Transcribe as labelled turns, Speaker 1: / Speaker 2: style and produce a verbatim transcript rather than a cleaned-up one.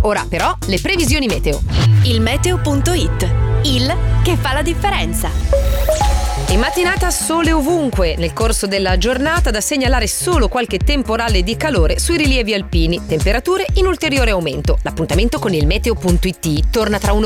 Speaker 1: Ora però le previsioni meteo.
Speaker 2: Il meteo punto it, il che fa la differenza.
Speaker 1: In mattinata sole ovunque, nel corso della giornata da segnalare solo qualche temporale di calore sui rilievi alpini, temperature in ulteriore aumento. L'appuntamento con il meteo punto it torna tra un'ora.